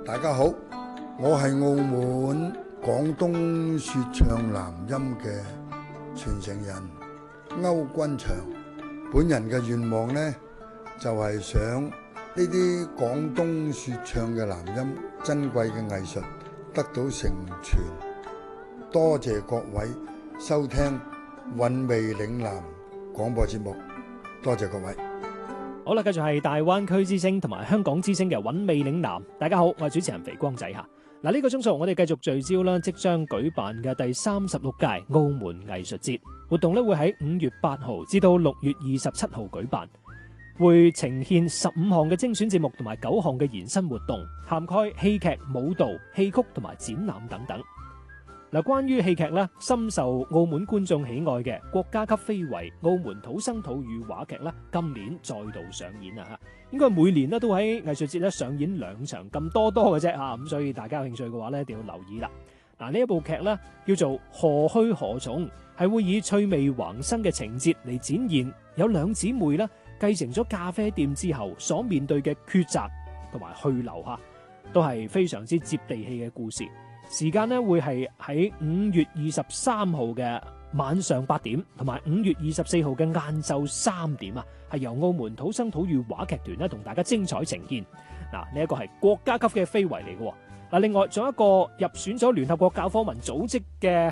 大家好，我係澳門廣東說唱南音嘅傳承人歐君祥。本人嘅願望呢，就係想呢啲廣東說唱嘅南音珍貴嘅藝術得到承傳。多謝各位收聽韻味嶺南廣播節目，多謝各位。 好啦，繼續係大灣區之聲同埋香港之聲嘅韻味嶺南。大家好，我係主持人肥光仔吓。嗱，呢個鐘數我哋繼續聚焦啦，即將舉辦嘅第36屆澳門藝術節活動咧，會喺5月8號至到6月27號舉辦，會呈現15項嘅精選節目同埋9項嘅延伸活動，涵蓋戲劇、舞蹈、戲曲同埋展覽等等。嗱，關於戲劇咧，深受澳門觀眾喜愛嘅國家級非遺澳門土生土語話劇咧，今年再度上演啊！應該每年咧都喺藝術節咧上演2場咁多嘅啫嚇，咁所以大家有興趣嘅話咧，一定要留意啦。嗱，呢一部劇咧叫做《何去何從》，係會以趣味橫生嘅情節嚟展現有兩姊妹啦繼承咗咖啡店之後所面對嘅抉擇同埋去留嚇，都係非常之接地氣嘅故事。時間咧會係喺5月23號嘅晚上8點，同埋5月24號嘅晏晝3點啊，係由澳門土生土語話劇團咧同大家精彩呈現。嗱，呢一個係國家級嘅非遺嚟嘅。嗱，另外仲有一個入選咗聯合國教科文組織嘅